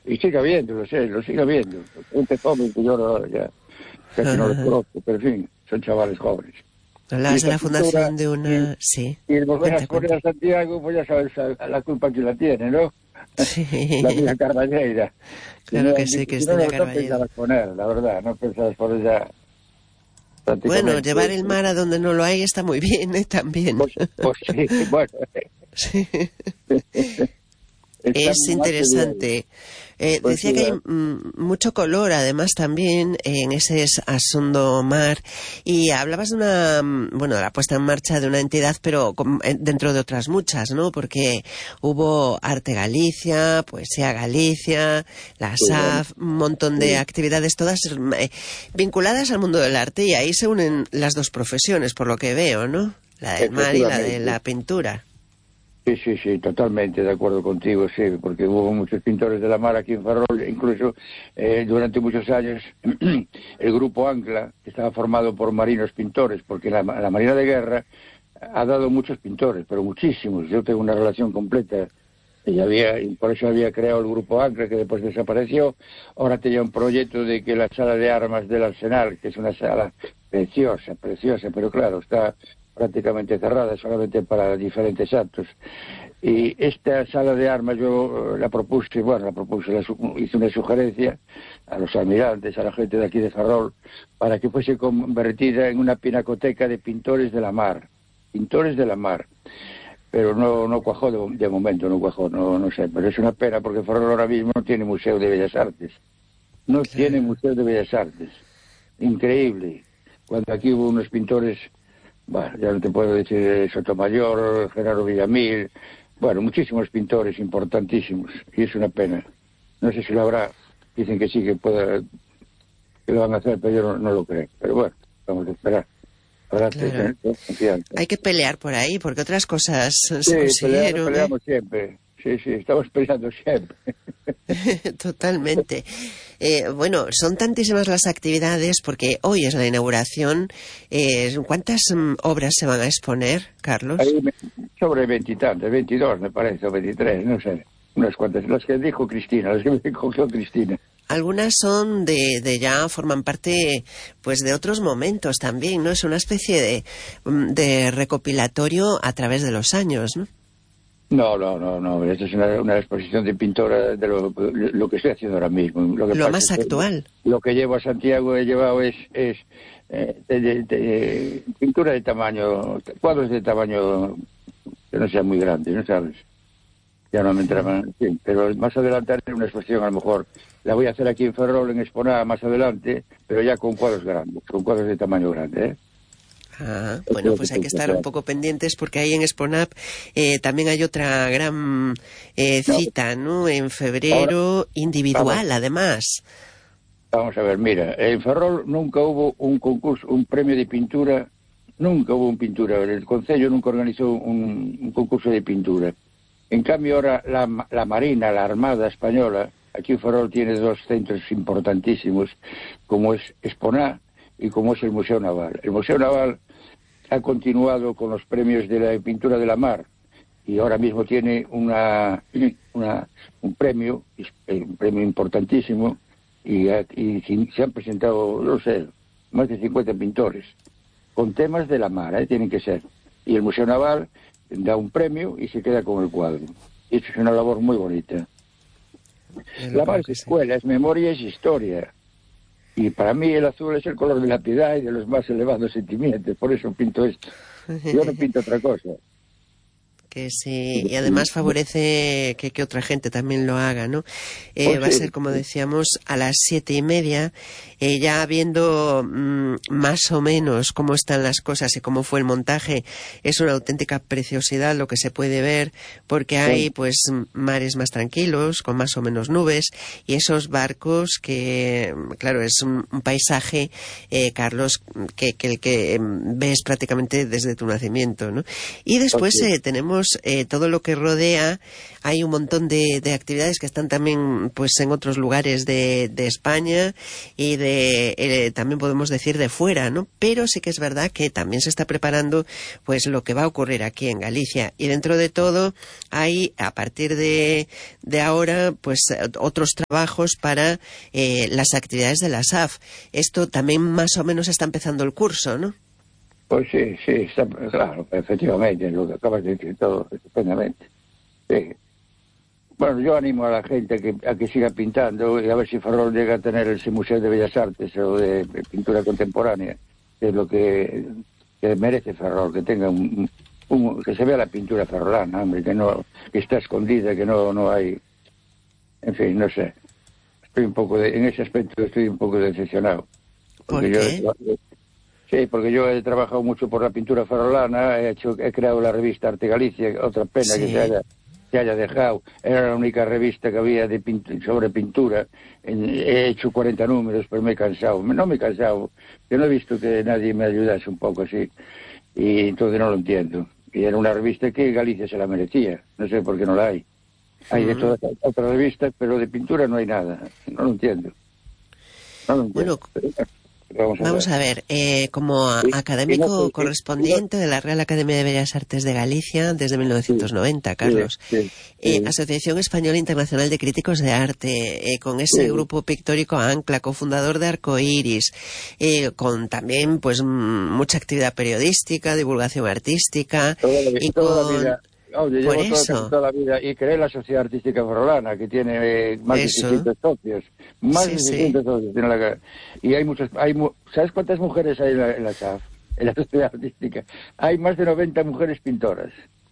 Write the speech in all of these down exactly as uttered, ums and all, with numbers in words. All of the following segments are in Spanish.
Y sigue habiendo, lo sé, lo sigue habiendo. Gente joven que yo no, ya casi no los conozco, pero en fin, son chavales jóvenes. Hablas de la fundación de una... Y, sí. Y el volver a exponer a Santiago, pues ya sabes la culpa que la tiene, ¿no? Sí. La vida Carballeira. Claro no, que sí, que si es no, doña no, no Carballeira. pensabas poner, la verdad, no pensabas poner ya... Bueno, llevar el mar a donde no lo hay está muy bien, ¿eh? También. Pues, pues sí, bueno. Sí. Es interesante. Eh, pues decía sí, que hay mm, mucho color, además, también en ese Asunto Mar. Y hablabas de una, bueno, de la puesta en marcha de una entidad, pero con, dentro de otras muchas, ¿no? Porque hubo Arte Galicia, Poesía Galicia, la sí, S A F, un montón de sí. actividades, todas eh, vinculadas al mundo del arte. Y ahí se unen las dos profesiones, por lo que veo, ¿no? La del mar y la de la pintura. Sí, sí, sí, totalmente de acuerdo contigo, sí, porque hubo muchos pintores de la mar aquí en Ferrol, incluso eh, durante muchos años el grupo Ancla estaba formado por marinos pintores, porque la, la Marina de Guerra ha dado muchos pintores, pero muchísimos. Yo tengo una relación completa y había y por eso había creado el grupo Ancla, que después desapareció. Ahora tenía un proyecto de que la sala de armas del Arsenal, que es una sala preciosa, preciosa, pero claro, está prácticamente cerrada, solamente para diferentes actos. Y esta sala de armas yo la propuse, bueno, la propuse, la su, hice una sugerencia a los almirantes, a la gente de aquí de Ferrol, para que fuese convertida en una pinacoteca de pintores de la mar, pintores de la mar. Pero no no cuajó de, de momento, no cuajó, no, no sé, pero es una pena porque Ferrol ahora mismo no tiene Museo de Bellas Artes, no claro. tiene Museo de Bellas Artes, increíble, cuando aquí hubo unos pintores... Bueno, ya no te puedo decir Sotomayor, Gerardo Villamil, bueno, muchísimos pintores importantísimos, y es una pena. No sé si lo habrá, dicen que sí, que, pueda, que lo van a hacer, pero yo no, no lo creo. Pero bueno, vamos a esperar. Habrá claro. que tener confianza. Hay que pelear por ahí, porque otras cosas sí, se consiguieron. Pelear, peleamos ¿eh? siempre. Sí, sí, estamos peleando siempre. Totalmente. Eh, bueno, son tantísimas las actividades, porque hoy es la inauguración. Eh, ¿Cuántas um, obras se van a exponer, Carlos? Hay sobre veintitantas, veintidós me parece, o veintitrés, no sé. Unas cuantas, las que dijo Cristina, las que me cogió Cristina. Algunas son de, de ya, forman parte pues de otros momentos también, ¿no? Es una especie de, de recopilatorio a través de los años, ¿no? No, no, no, no. Esta es una, una exposición de pintora de lo, lo que estoy haciendo ahora mismo. Lo, que lo más actual. Que, lo que llevo a Santiago he llevado es, es eh, de, de, de, pintura de tamaño, cuadros de tamaño que no sean muy grandes, ¿no sabes? Ya no me entraban, sí, pero más adelante haré una exposición, a lo mejor la voy a hacer aquí en Ferrol, en Exponá, más adelante, pero ya con cuadros grandes, con cuadros de tamaño grande, ¿eh? Ah, bueno, pues hay que estar un poco pendientes porque ahí en Exponap eh, también hay otra gran eh, cita, ¿no? En febrero, ahora, individual, vamos, además. Vamos a ver, mira, en Ferrol nunca hubo un concurso, un premio de pintura, nunca hubo un pintura. El Concello nunca organizó un, un concurso de pintura. En cambio ahora la, la Marina, la Armada Española, aquí en Ferrol tiene dos centros importantísimos, como es Exponá y como es el Museo Naval. El Museo Naval ha continuado con los premios de la pintura de la mar y ahora mismo tiene una, una un premio, un premio importantísimo y, y se han presentado, no sé, más de cincuenta pintores con temas de la mar, ¿eh? Tienen que ser. Y el Museo Naval da un premio y se queda con el cuadro. Y eso es una labor muy bonita. La mar es escuela, es memoria, es historia. Y para mí el azul es el color de la piedad y de los más elevados sentimientos. Por eso pinto esto. Yo no pinto otra cosa. Que sí, y además favorece que, que otra gente también lo haga, ¿no? Eh, pues va sí, a ser, como decíamos, a las siete y media, eh, ya viendo mmm, más o menos cómo están las cosas y cómo fue el montaje. Es una auténtica preciosidad lo que se puede ver, porque hay pues mares más tranquilos, con más o menos nubes, y esos barcos que, claro, es un, un paisaje, eh, Carlos, que, que el que ves prácticamente desde tu nacimiento, ¿no? Y después eh, tenemos Carlos, eh, todo lo que rodea, hay un montón de, de actividades que están también pues en otros lugares de, de España y de eh, también podemos decir de fuera, ¿no? Pero sí que es verdad que también se está preparando pues lo que va a ocurrir aquí en Galicia, y dentro de todo hay a partir de, de ahora pues otros trabajos para eh, las actividades de la S A F. Esto también más o menos está empezando el curso, ¿no? Pues sí, sí, está, claro, efectivamente, lo que acabas de decir todo estupendamente. Sí. Bueno, yo animo a la gente a que, a que siga pintando y a ver si Ferrol llega a tener ese Museo de Bellas Artes o de, de pintura contemporánea, que es lo que, que merece Ferrol, que tenga un, un, que se vea la pintura ferrolana, hombre, que no, que está escondida, que no, no hay, en fin, no sé. Estoy un poco, de, en ese aspecto estoy un poco decepcionado. ¿Por qué? Yo, sí, porque yo he trabajado mucho por la pintura ferrolana, he hecho, he creado la revista Arte Galicia, otra pena sí. que se haya se haya dejado, era la única revista que había de pint- sobre pintura, he hecho cuarenta números, pero me he cansado, no me he cansado, yo no he visto que nadie me ayudase un poco así, y entonces no lo entiendo, y era una revista que Galicia se la merecía, no sé por qué no la hay, hay de todas otras revistas, pero de pintura no hay nada, no lo entiendo, no lo entiendo. Bueno, Vamos a Vamos ver, a ver eh, como a, sí, académico sí, no, sí, correspondiente sí, de la Real Academia de Bellas Artes de Galicia desde mil novecientos noventa, sí, Carlos. sí, sí, Eh, sí. Asociación Española Internacional de Críticos de Arte, eh, con ese Sí. grupo pictórico Ancla, cofundador de Arcoiris, eh, con también pues m- mucha actividad periodística, divulgación artística Toda la, y toda la con... vida, oye, Por llevo toda, casi eso, toda la vida y creé la Sociedad Artística Ferrolana, que tiene eh, más de eso, seiscientos socios, más sí, de sí. seiscientos socios tiene la, y hay muchos, hay, mu- ¿sabes cuántas mujeres hay en la, en la S A F, en la Sociedad Artística? Hay más de noventa mujeres pintoras,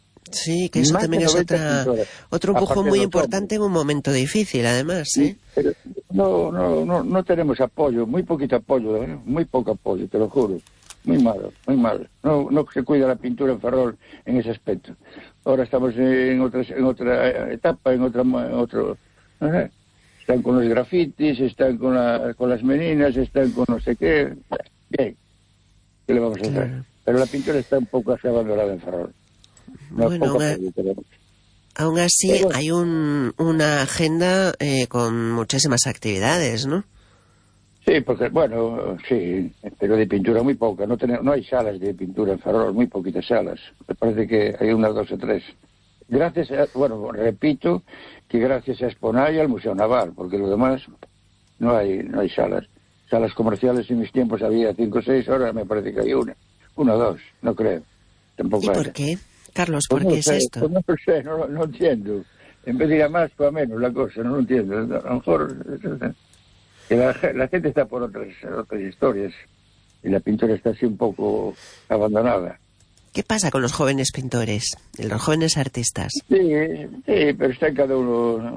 Sí, que eso más de también es noventa otra pintoras, otro empujón aparte de muy los importante hombres. en un momento difícil, además, Y, ¿eh? pero no, no, no, no tenemos apoyo, muy poquito apoyo, ¿eh? Muy poco apoyo, te lo juro. Muy malo, muy malo. No, no se cuida la pintura en Ferrol en ese aspecto. Ahora estamos en otra, en otra etapa, en otra, en otro, no sé. Están con los grafitis, están con, la, con las meninas, están con no sé qué. Bien, ¿qué le vamos a hacer? Claro. Pero la pintura está un poco así abandonada en Ferrol. No, Bueno, poco aún, a- apoyo tenemos. aún así Pero bueno, hay un, una agenda eh, con muchísimas actividades, ¿no? sí, porque, bueno, sí, pero de pintura muy poca. No tenemos, no hay salas de pintura en Ferrol, muy poquitas salas. Me parece que hay unas dos o tres. Gracias a, bueno, repito, que gracias a Exponay y al Museo Naval, porque lo demás no hay no hay salas. Salas comerciales en mis tiempos había cinco o seis, ahora me parece que hay una. Una o dos, no creo. Tampoco ¿Y hay. por qué? Carlos, Pues ¿por no qué lo es sé, esto? pues no lo sé, no, no entiendo. En vez de ir a más, fue a menos la cosa, no lo entiendo. A lo mejor... que la, la gente está por otras otras historias y la pintura está así un poco abandonada. ¿Qué pasa con los jóvenes pintores, los jóvenes artistas? Sí, sí, pero está en cada uno.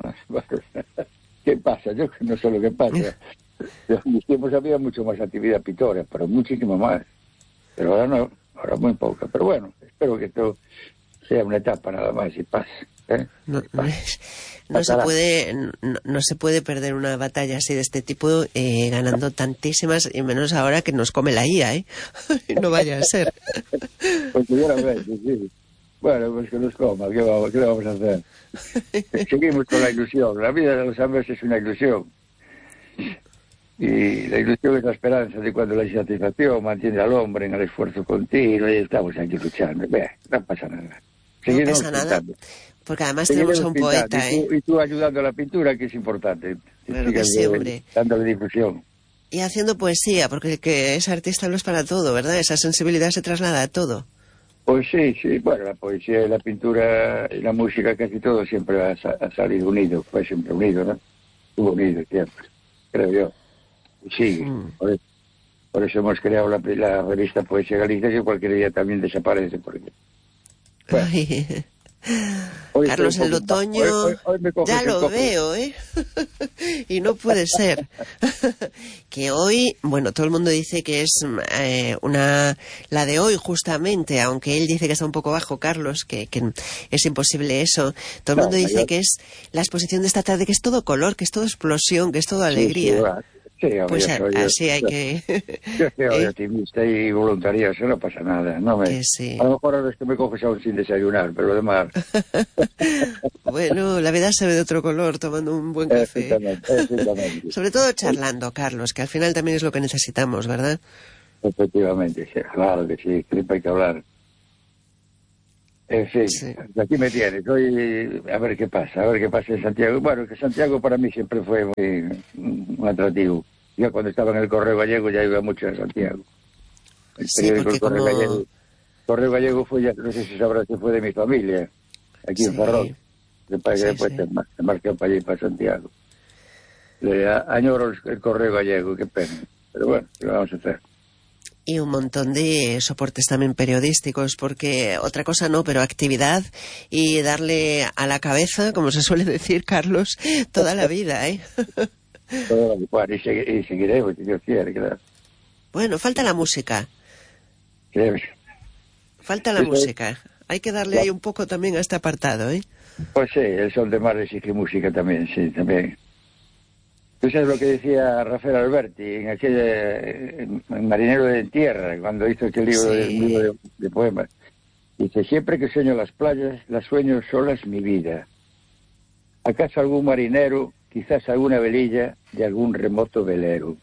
¿Qué pasa? Yo no sé lo que pasa. En mis tiempos había mucho más actividad pintora, pero muchísimo más. Pero ahora no, ahora muy poca. Pero bueno, espero que esto sea una etapa nada más y pase. ¿eh? No, Y pase. no se Pasará. puede no, no se puede perder una batalla así de este tipo eh, ganando tantísimas, y menos ahora que nos come la I A, ¿eh? No vaya a ser. Pues seguramente, sí. Bueno, pues que nos coma, ¿qué, vamos, ¿qué le vamos a hacer? Seguimos con la ilusión. La vida de los hombres es una ilusión. Y la ilusión es la esperanza de cuando la insatisfacción mantiene al hombre en el esfuerzo continuo y estamos aquí luchando. Ve, no pasa nada. No Seguiremos pasa nada, pintando. porque además tenemos a un Seguiremos poeta, pintando. Y ¿eh? tú, y tú ayudando a la pintura, que es importante. Que Claro que sigas sí, de- hombre. dándole difusión. Y haciendo poesía, porque el que es artista lo es para todo, ¿verdad? Esa sensibilidad se traslada a todo. Pues sí, sí. Bueno, la poesía y la pintura y la música, casi todo siempre ha, sa- ha salido unido. Fue siempre unido, ¿no? Estuvo unido siempre, creo yo. Y sigue. Mm. Por eso, por eso hemos creado la, la revista Poesía Galicia, que cualquier día también desaparece. Porque, bueno, Ay. hoy Carlos, estoy el un poco- otoño, hoy- hoy- hoy me coges ya el lo coco. veo, ¿eh? Y no puede ser. Que hoy, bueno, todo el mundo dice que es eh, una, la de hoy justamente, aunque él dice que está un poco bajo, Carlos, que, que es imposible eso. Todo el No, mundo dice yo- que es la exposición de esta tarde, que es todo color, que es todo explosión, que es todo Sí, sí, alegría. va. Sí, hombre, Pues yo a, soy, así yo, hay yo, que... yo soy ¿eh? optimista y voluntario, eso no pasa nada. No me, Que sí. a lo mejor ahora es que me coges aún sin desayunar, pero lo demás... Bueno, la vida se ve de otro color tomando un buen café. Exactamente, exactamente. Sobre todo charlando, Carlos, que al final también es lo que necesitamos, ¿verdad? Efectivamente, sí, claro que sí, siempre hay que hablar. En fin, Sí. aquí me tienes. Hoy, a ver qué pasa, a ver qué pasa en Santiago. Bueno, que Santiago para mí siempre fue muy, un atractivo. Ya cuando estaba en el Correo Gallego ya iba mucho a Santiago. El Sí, periódico El porque Correo Gallego. como... Correo Gallego fue, ya no sé si sabrás que fue de mi familia, aquí en Ferrol. Sí, Después, sí, después sí. se mar- se marchó para allí, para Santiago. Le a- añoro el, el Correo Gallego, qué pena. Pero bueno, ¿qué vamos a hacer? Y un montón de soportes también periodísticos, porque otra cosa no, pero actividad y darle a la cabeza, como se suele decir, Carlos, toda la vida, ¿eh? Todo, bueno, y, segui- y seguiremos, si Dios quiere, claro. Bueno, falta la música, Créeme. falta la Eso es, música. Hay que darle ahí un poco también a este apartado, ¿eh? pues sí, el Sol de Mar exige música también, sí, también. Tú sabes lo que decía Rafael Alberti en aquel eh, en Marinero de Tierra, cuando hizo aquel libro, de, un libro Sí, de, de poemas. Dice, siempre que sueño las playas, las sueño solas mi vida. ¿Acaso algún marinero, quizás alguna velilla de algún remoto velero?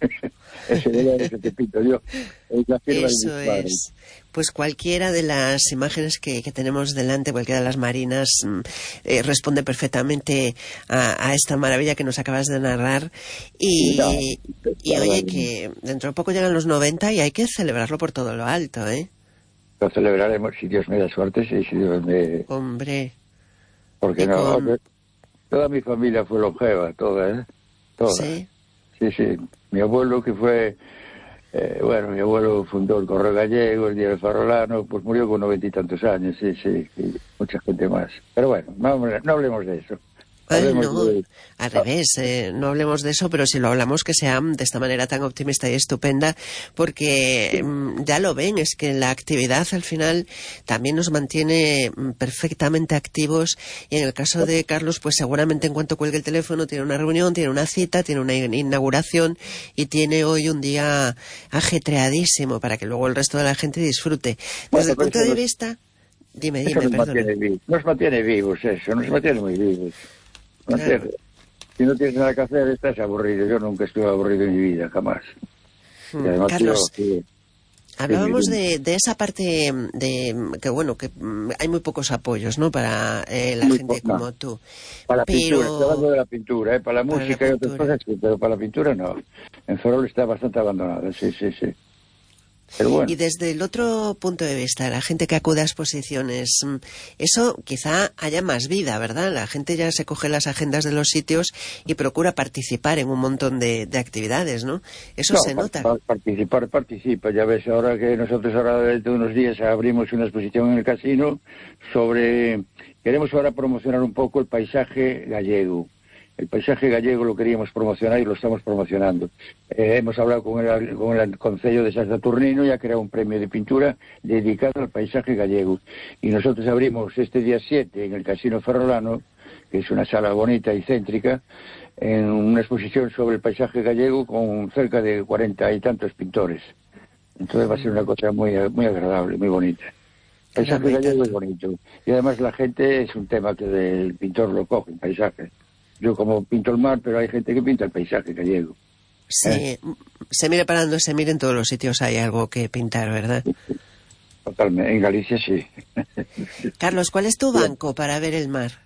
Ese velero que te pinto yo, es la firma de mis eso padres. es. Pues cualquiera de las imágenes que, que tenemos delante, cualquiera de las marinas, mm, eh, responde perfectamente a, a esta maravilla que nos acabas de narrar. Y no, Y, y claro, oye, que dentro de poco llegan los noventa y hay que celebrarlo por todo lo alto, ¿eh? lo celebraremos si Dios me da suerte, sí, si Dios me... Hombre, Porque y no, con... hombre, toda mi familia fue longeva, toda, ¿eh? Toda. Sí, Sí, sí. Mi abuelo que fue, eh, bueno, mi abuelo fundó el Correo Gallego, el Diario Farolano, pues murió con noventa y tantos años, sí, sí, y mucha gente más. Pero bueno, no, no hablemos de eso. Ay, Hablemos no, de... al revés, eh, no hablemos de eso, pero si lo hablamos que sea de esta manera tan optimista y estupenda, porque mm, ya lo ven, es que la actividad al final también nos mantiene mm, perfectamente activos y en el caso de Carlos, pues seguramente en cuanto cuelgue el teléfono tiene una reunión, tiene una cita, tiene una in- inauguración y tiene hoy un día ajetreadísimo para que luego el resto de la gente disfrute. Desde Bueno, el pero punto eso de nos, vista... Dime, eso dime, nos perdona. mantiene vivos, nos mantiene vivos eso, nos mantiene muy vivos. ¿No Claro. entiendes? Si no tienes nada que hacer, estás aburrido. Yo nunca estuve aburrido en mi vida, jamás. Y Mm, además yo, Carlos, sí, dime, hablábamos dime. de, de esa parte de que bueno que mm, hay muy pocos apoyos, ¿no? Para eh, la Muy gente po- no. como tú, Para la pintura, estoy pero hablando de la pintura, ¿eh? Para la para la música y otras pintura. cosas, sí, pero para la pintura no. En Ferrol está bastante abandonada, sí, sí, sí. Pero bueno, Y desde el otro punto de vista, la gente que acude a exposiciones, mm, eso quizá haya más vida, ¿verdad? La gente ya se coge las agendas de los sitios y procura participar en un montón de, de actividades, ¿no? Eso no, se par- nota. par- participar, participa. Ya ves, ahora que nosotros ahora dentro de unos días abrimos una exposición en el casino sobre... Queremos ahora promocionar un poco el paisaje gallego. El paisaje gallego lo queríamos promocionar y lo estamos promocionando. Eh, hemos hablado con el, con el Concello de San Saturnino y ha creado un premio de pintura dedicado al paisaje gallego. Y nosotros abrimos este día siete en el Casino Ferrolano, que es una sala bonita y céntrica, en una exposición sobre el paisaje gallego con cerca de cuarenta y tantos pintores. Entonces va a ser una cosa muy, muy agradable, muy bonita. El paisaje Caramba, y gallego es tanto. bonito. Y además la gente es un tema que el pintor lo coge, el paisaje. Yo como pinto el mar, pero hay gente que pinta el paisaje gallego. ¿Eh? Sí, mm, se mire para donde se mire, en todos los sitios hay algo que pintar, ¿verdad? Totalmente. En Galicia sí. Carlos, ¿cuál es tu Bien. banco para ver el mar?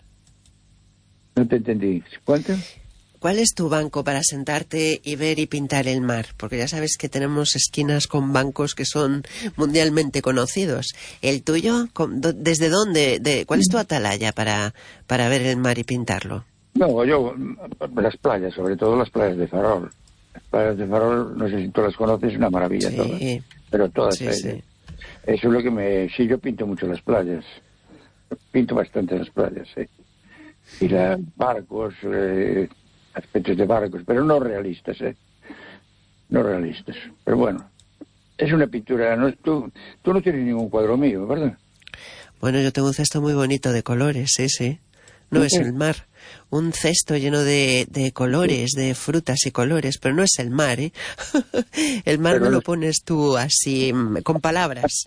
No te entendí. ¿Cuánto? ¿Cuál es tu banco para sentarte y ver y pintar el mar? Porque ya sabes que tenemos esquinas con bancos que son mundialmente conocidos. ¿El tuyo? ¿Con- do- ¿Desde dónde? De, ¿Cuál es tu atalaya para, para ver el mar y pintarlo? No, yo, mm, las playas, sobre todo las playas de Farol. Las playas de Farol, no sé si tú las conoces, una maravilla todas. Sí, Pero todas sí, ellas. sí. Eso es lo que me... Sí, yo pinto mucho las playas. Pinto bastante las playas, sí. Y las barcos, eh, aspectos de barcos, pero no realistas, ¿eh? No realistas. Pero bueno, es una pintura. No, tú, tú no tienes ningún cuadro mío, ¿verdad? Bueno, yo tengo un cesto muy bonito de colores, sí, sí. no es el mar. Un cesto lleno de, de colores, de frutas y colores, pero no es el mar, ¿eh? El mar pero no lo pones tú así, con palabras.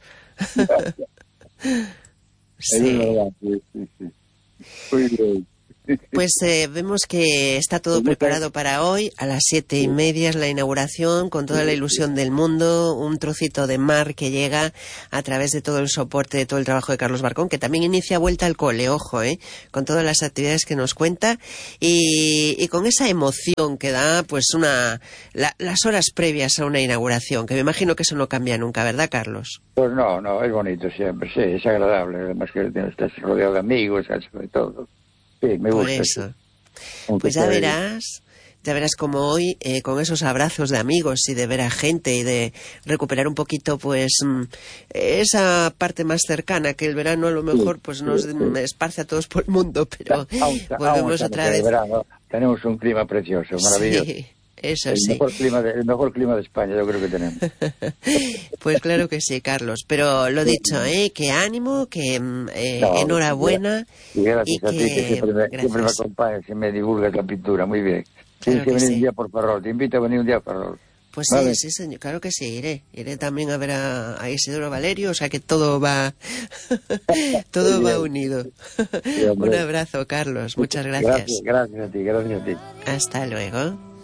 Sí. Sí, sí, sí. Muy bien. Pues eh, vemos que está todo preparado para hoy. A las siete y media es la inauguración, con toda la ilusión del mundo, un trocito de mar que llega a través de todo el soporte, de todo el trabajo de Carlos Barcón, que también inicia vuelta al cole, ojo, eh, con todas las actividades que nos cuenta y, y con esa emoción que da, pues, una la, las horas previas a una inauguración, que me imagino que eso no cambia nunca, ¿verdad, Carlos? Pues no, no, es bonito siempre, sí, es agradable, además que estás rodeado de amigos, sobre todo. Sí, me Por gusta, eso. Sí. Pues ya verás, ya verás como hoy, eh, con esos abrazos de amigos y de ver a gente y de recuperar un poquito, pues, esa parte más cercana, que el verano a lo mejor pues nos sí, sí. esparce a todos por el mundo, pero aún, volvemos aún otra vez. Verano, tenemos un clima precioso, maravilloso. Sí. Eso el sí. Mejor clima de, el mejor clima de España, yo creo que tenemos. Pues claro que sí, Carlos. Pero lo dicho, ¿eh? Que ánimo, que eh, no, enhorabuena. Y gracias y a que... ti, que siempre me, siempre me acompañas y me divulgas la pintura. Muy bien. Tienes claro que, que venir sí. un día por Ferrol. Te invito a venir un día a Ferrol. Pues ¿Vale? sí, sí, señor. Claro que sí, iré. Iré también a ver a, a Isidoro Valerio, o sea que todo va todo va unido. Sí, un abrazo, Carlos. Muchas gracias. Gracias, gracias a ti, gracias a ti. Hasta luego.